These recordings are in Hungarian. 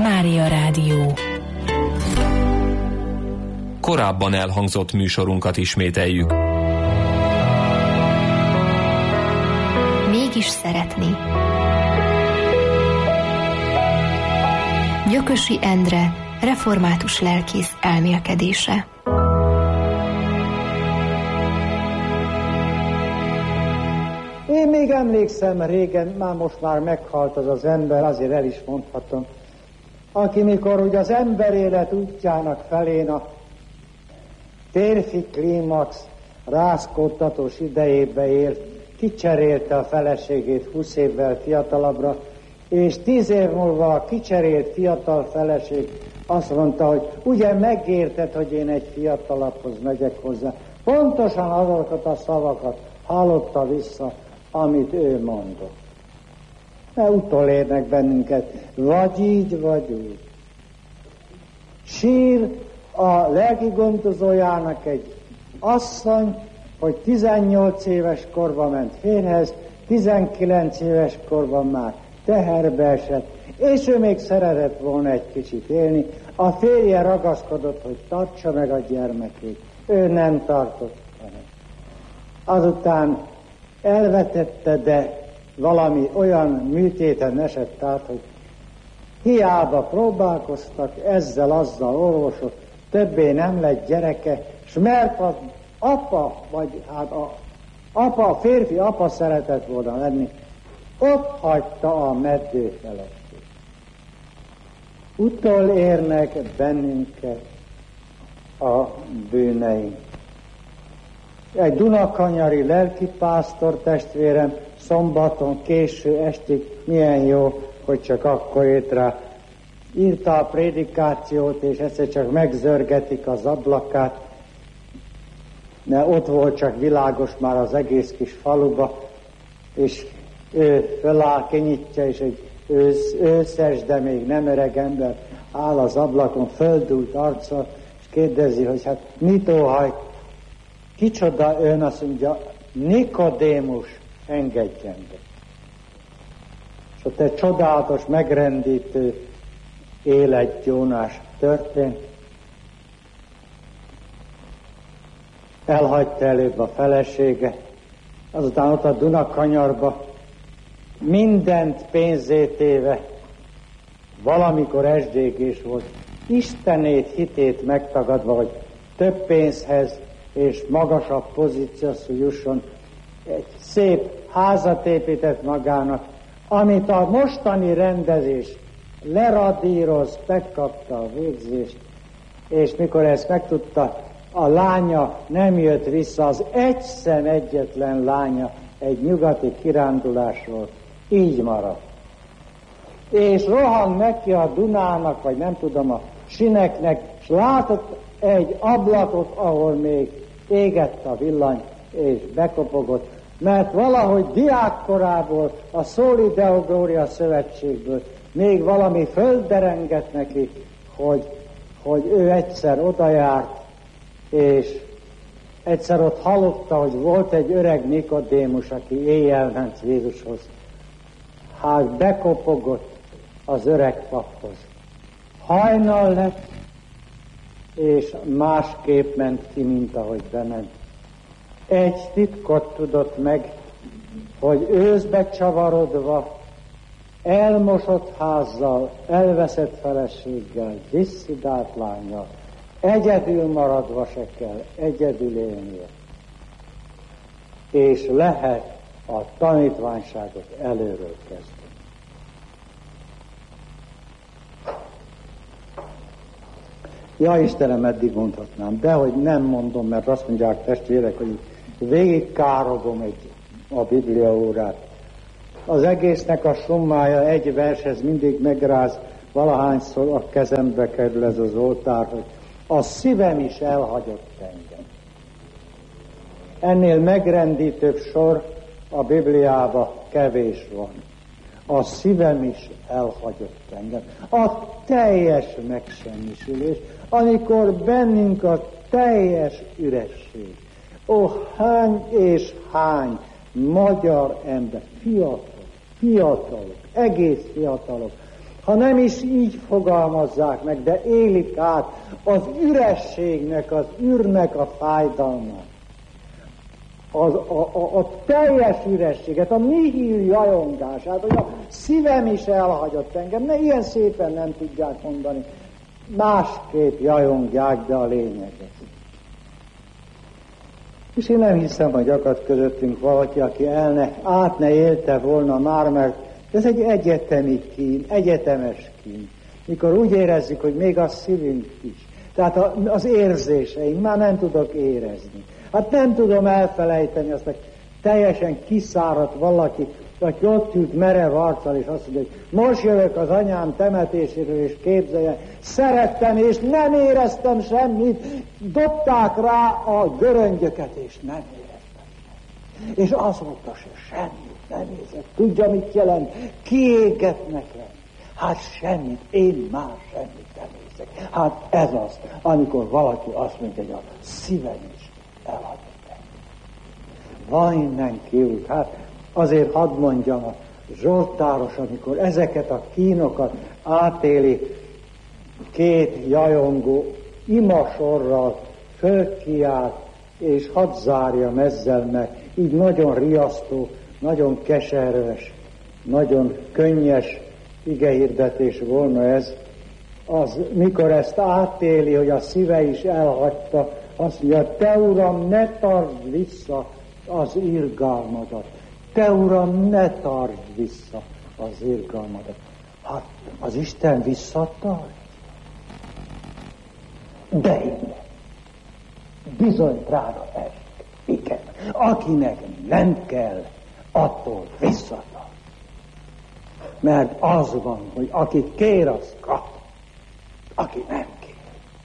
Mária Rádió. Korábban elhangzott műsorunkat ismételjük. Mégis szeretni. Gyökösi Endre, református lelkész elmélkedése. Én még emlékszem régen, most már meghalt az ember, azért el is mondhatom, aki mikor ugye az emberélet útjának felén a férfi klímax rázkódtatós idejébe ért, kicserélte a feleségét 20 évvel fiatalabbra, és 10 év múlva a kicserélt fiatal feleség azt mondta, hogy ugye megérted, hogy én egy fiatalabbhoz megyek hozzá. Pontosan azokat a szavakat hallotta vissza, amit ő mondott. Mert utolérnek bennünket, vagy így, vagy úgy. Sír a lelki gondozójának egy asszony, hogy 18 éves korban ment férjhez, 19 éves korban már teherbe esett, és ő még szeretett volna egy kicsit élni. A férje ragaszkodott, hogy tartsa meg a gyermekét. Ő nem tartott meg. Azután elvetette, de valami olyan műtéten esett át, hogy hiába próbálkoztak, ezzel-azzal orvosok, többé nem lett gyereke, s mert az apa, vagy hát a férfi apa szeretett volna lenni, ott hagyta a meddő feleség. Utolérnek bennünket a bűneink. Egy dunakanyari lelkipásztor testvérem szombaton késő estig, milyen jó, hogy csak akkor ért rá, írta a prédikációt, és egyszer csak megzörgetik az ablakát, mert ott volt csak világos már az egész kis faluba, és ő föláll, kinyitja, és egy őszes, de még nem öreg ember áll az ablakon, földült arccal, és kérdezi, hogy hát mit óhajt, kicsoda ön, azt mondja, Nikodémus, engedjen be. És ott egy csodálatos, megrendítő életgyónás történt. Elhagyta előbb a felesége, azután ott a Dunakanyarba mindent pénzét téve, valamikor esdégés volt, Istenét, hitét megtagadva, hogy több pénzhez és magasabb pozícióhoz jusson, egy szép házat épített magának, amit a mostani rendezés leradíroz, megkapta a végzést, és mikor ezt megtudta, a lánya nem jött vissza, az egyetlen lánya egy nyugati kirándulásról, így maradt. És rohan neki a Dunának, vagy nem tudom, a sineknek, és látott egy ablakot, ahol még égett a villany, és bekopogott, mert valahogy diákkorából, a Szóli Deogória Szövetségből még valami földberengett neki, hogy ő egyszer odajárt, és egyszer ott hallotta, hogy volt egy öreg Nikodémus, aki éjjel ment Jézushoz. Hát bekopogott az öreg paphoz. Hajnal lett, és másképp ment ki, mint ahogy bement. Egy titkot tudott meg, hogy őszbe csavarodva, elmosott házzal, elveszett feleséggel, disszidált lánnyal, egyedül maradva se kell, egyedül élnie. És lehet a tanítványságot előről kezdeni. Ja, Istenem, eddig mondhatnám, de hogy nem mondom, mert azt mondják testvérek, hogy végig károgom a Biblia órát. Az egésznek a summája egy vershez mindig megráz, valahányszor a kezembe kerül ez az oltár, hogy a szívem is elhagyott engem. Ennél megrendítőbb sor a Bibliában kevés van. A szívem is elhagyott engem. A teljes megsemmisülés, amikor bennünk a teljes üresség. Ó, hány és hány magyar ember, fiatalok, egész fiatalok, ha nem is így fogalmazzák meg, de élik át az ürességnek, az űrnek a fájdalmát. A teljes ürességet, a nihil jajongását, hogy a szívem is elhagyott engem, ne ilyen szépen nem tudják mondani. Másképp jajongják, de a lényeget. És én nem hiszem, hogy akad közöttünk valaki, aki át ne élte volna már, mert ez egy egyetemi kín, egyetemes kín. Mikor úgy érezzük, hogy még a szívünk is. Tehát az érzéseink, már nem tudok érezni. Hát nem tudom elfelejteni azt, hogy teljesen kiszáradt valaki, aki ott ült merev arccal, és azt mondja, hogy most jövök az anyám temetéséről, és képzelje, szerettem, és nem éreztem semmit, dobták rá a göröngyöket, és nem éreztem semmit. És azóta se semmit nem érzek. Tudja, mit jelent? Kiégetnek lenni. Hát semmit, én már semmit nem érzek. Hát ez az, amikor valaki azt mondja, hogy a szívem is elhagyott. Van innen kiút. Hát azért hadd mondjam, a zsoltáros, amikor ezeket a kínokat átéli, két jajongó imasorral fölkiált, és hadd zárjam ezzel, mert így nagyon riasztó, nagyon keserves, nagyon könnyes igehirdetés volna ez, az, mikor ezt átéli, hogy a szíve is elhagyta, azt mondja, te Uram, ne tartsd vissza az irgalmadat. Te Uram, ne tartsd vissza az irgalmadat. Hát az Isten visszatart. De igen. Bizony, drága esik. Igen. Akinek nem kell, attól visszatart. Mert az van, hogy aki kér, az kap. Aki nem kér.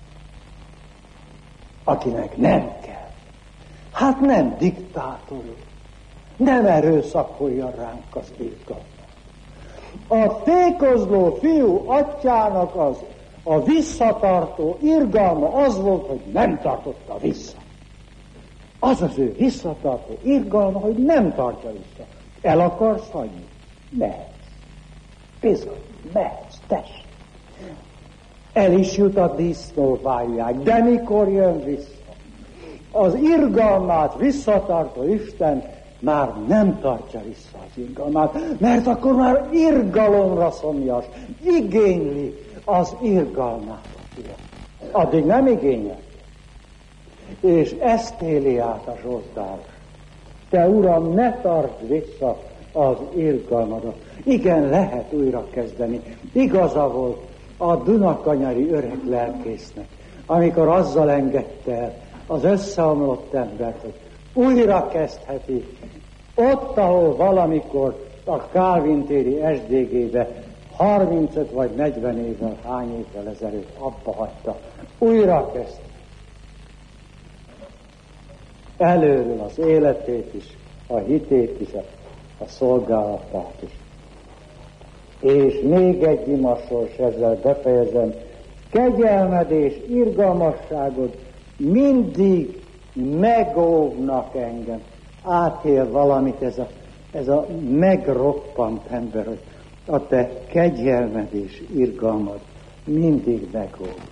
Akinek nem kell. Hát nem diktátorul. Nem erőszakolja ránk az irgalmat. A tékozló fiú atyának a visszatartó irgalma az volt, hogy nem tartotta vissza. Az az ő visszatartó irgalma, hogy nem tartja vissza. El akarsz hagyni? Mehetsz. Bizony, mehetsz, tessék. El is jut a disznóvágjáig, de mikor jön vissza? Az irgalmát visszatartó Isten már nem tartja vissza az irgalmát, mert akkor már irgalomra szomjas, igényli az irgalmát. Addig nem igényel. És ezt éli át a zsoltáros. Te Uram, ne tartsd vissza az irgalmadat. Igen, lehet újra kezdeni. Igaza volt a dunakanyari öreg lelkésznek, amikor azzal engedte el az összeomlott embert, hogy újra kezdheti ott, ahol valamikor a Kálvin téri SDG-be 35 vagy 40 évvel, hány évvel ezelőtt abba hagyta. Újra kezd. Előről az életét is, a hitét is, a szolgálatát is. És még egy imasor, és ezzel befejezem, kegyelmed és irgalmasságod mindig megóvnak engem. Átél valamit ez a megroppant ember, hogy a te kegyelmed és irgalmad mindig megóvnak.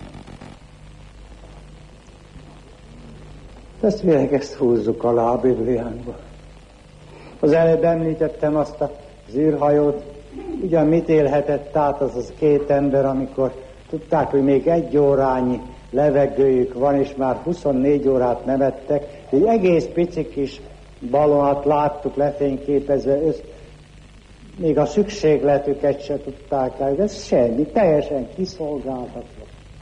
Testvérek, ezt húzzuk alá a Bibliánkba. Az előbb említettem azt az űrhajót, ugyan mit élhetett át az két ember, amikor tudták, hogy még 1 órányi levegőjük van, és már 24 órát nem ettek. Egy egész pici kis ballonat láttuk lefényképezve, még a szükségletüket se tudták el, ez semmi, teljesen kiszolgáltatva.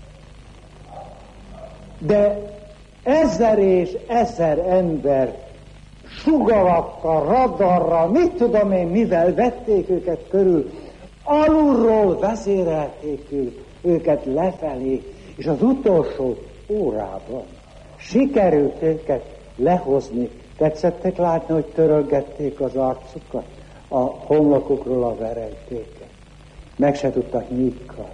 De 1000 és 1000 ember sugarakkal, radarral, mit tudom én, mivel vették őket körül, alulról vezérelték őket lefelé, és az utolsó órában sikerült őket lehozni. Tetszettek látni, hogy törölgették az arcukat, a homlokukról a verejtéket. Meg se tudtak nyitni.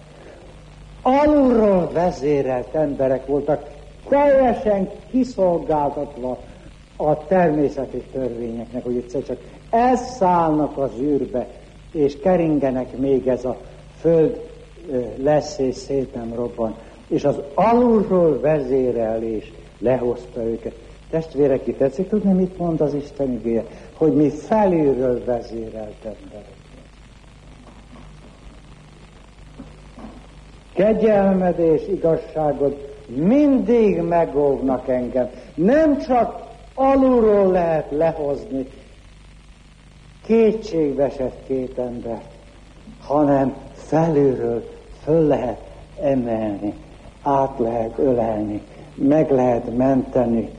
Alulról vezérelt emberek voltak, teljesen kiszolgáltatva a természeti törvényeknek, hogy egyszer csak elszállnak az űrbe, és keringenek még ez a föld lesz és szét nem robban. És az alulról vezérelés lehozta őket. Testvérek, ki tetszik tudni, mit mond az Isten igéje? Hogy mi felülről vezérelt emberek. Kegyelmed és igazságod mindig megóvnak engem. Nem csak alulról lehet lehozni kétségbeesett két embert, hanem felülről föl lehet emelni, át lehet ölelni, meg lehet menteni,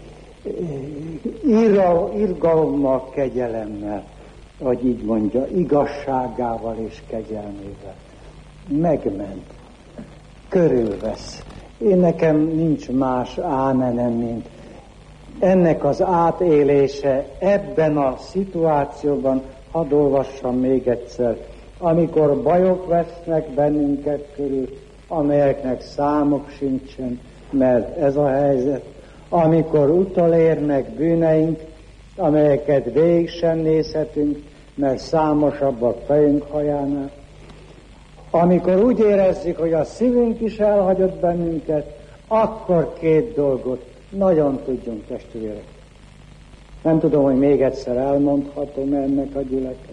irgalommal, kegyelemmel, hogy így mondja, igazságával és kegyelmével. Megment, körülvesz. Én nekem nincs más ámenem, mint ennek az átélése ebben a szituációban. Hadd olvassam még egyszer. Amikor bajok vesznek bennünket körül, amelyeknek számok sincsen, mert ez a helyzet, amikor utolérnek bűneink, amelyeket végig sem nézhetünk, mert számosabbak fejünk hajánál, amikor úgy érezzük, hogy a szívünk is elhagyott bennünket, akkor két dolgot nagyon tudjunk, testvérek. Nem tudom, hogy még egyszer elmondhatom ennek a gyülekezet.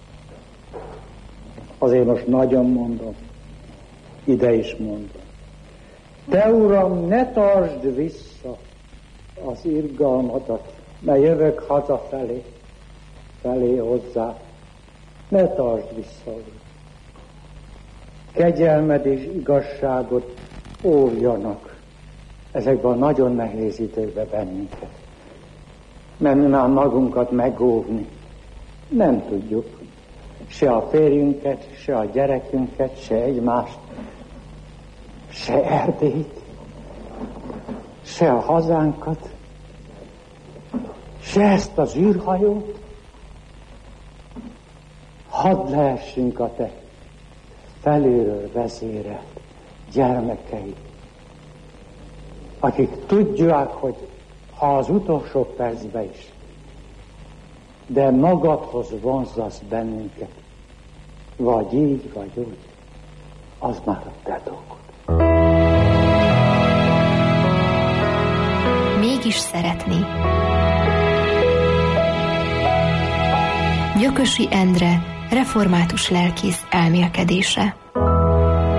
Azért most nagyon mondom, ide is mondom. Te, Uram, ne tartsd vissza az irgalmadat, mert jövök hazafelé, felé hozzá. Ne tartsd vissza, Uram. Kegyelmed és igazságod óvjanak ezekben a nagyon nehéz időkben bennünket. Mert mi már magunkat megóvni nem tudjuk. Se a férjünket, se a gyerekünket, se egymást, se Erdélyt, se a hazánkat, se ezt az űrhajót. Hadd lehessünk a te felülről vezérelt gyermekei, akik tudják, hogy ha az utolsó percben is, de magadhoz vonzasz bennünket, vagy így, vagy úgy, az már a te dolgod. Mégis szeretni. Gyökösi Endre, református lelkész elmélkedése.